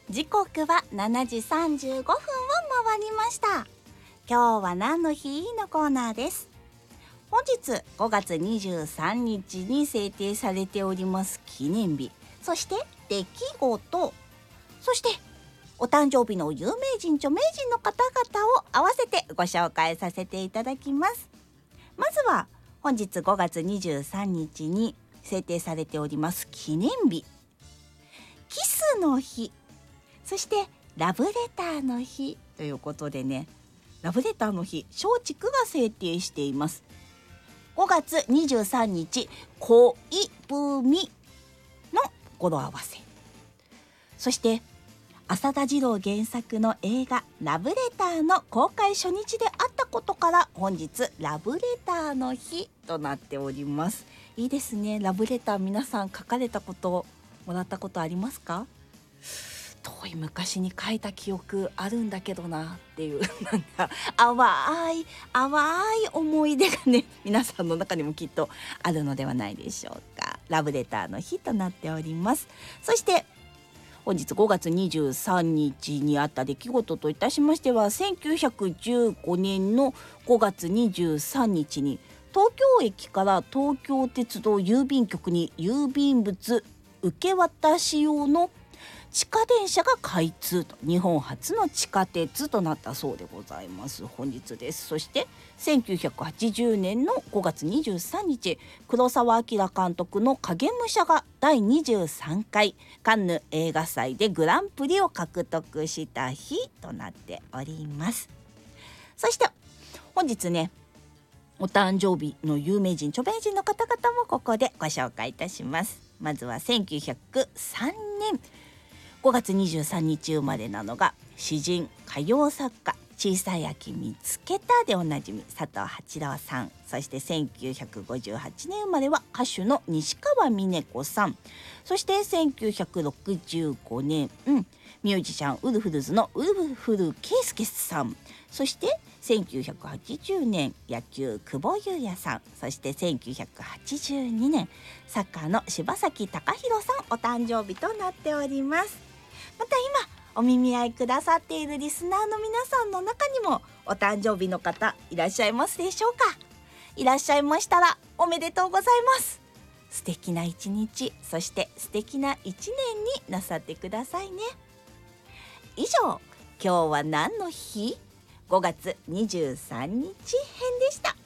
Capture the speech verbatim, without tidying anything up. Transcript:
時刻はしちじさんじゅうごふんを回りました。今日は何の日のコーナーです。本日ごがつにじゅうさんにちに制定されております記念日、そして出来事、そしてお誕生日の有名人著名人の方々を合わせてご紹介させていただきます。まずは本日ごがつにじゅうさんにちに制定されております記念日、キスの日、そしてラブレターの日ということでね、ラブレターの日、松竹が制定しています。ごがつにじゅうさんにち、恋文の語呂合わせ。そして浅田次郎原作の映画ラブレターの公開初日であったことから本日ラブレターの日となっております。いいですね。ラブレター皆さん書かれたこと、もらったことありますか？遠い昔に書いた記憶あるんだけどなっていうなんか淡い淡い思い出がね、皆さんの中にもきっとあるのではないでしょうか。ラブレターの日となっております。そして本日ごがつにじゅうさんにちにあった出来事といたしましては、せんきゅうひゃくじゅうごねんのごがつにじゅうさんにちに東京駅から東京鉄道郵便局に郵便物受け渡し用の地下電車が開通と、日本初の地下鉄となったそうでございます。本日です。そしてせんきゅうひゃくはちじゅうねんのごがつにじゅうさんにち、黒澤明監督の影武者がだいにじゅうさんかいカンヌ映画祭でグランプリを獲得した日となっております。そして本日ね、お誕生日の有名人著名人の方々もここでご紹介いたします。まずはせんきゅうひゃくさんねんごがつにじゅうさんにち生まれなのが詩人歌謡作家小さい秋見つけたでおなじみ佐藤八郎さん。そしてせんきゅうひゃくごじゅうはちねん生まれは歌手の西川峰子さん。そしてせんきゅうひゃくろくじゅうごねん、うん、ミュージシャンウルフルズのウルフル圭介さん。そしてせんきゅうひゃくはちじゅうねん野球久保裕也さん。そしてせんきゅうひゃくはちじゅうにねんサッカーの柴崎隆弘さんお誕生日となっております。また今お耳合いくださっているリスナーの皆さんの中にもお誕生日の方いらっしゃいますでしょうか？いらっしゃいましたらおめでとうございます。素敵な一日、そして素敵な一年になさってくださいね。以上、今日は何の日？ごがつにじゅうさんにち編でした。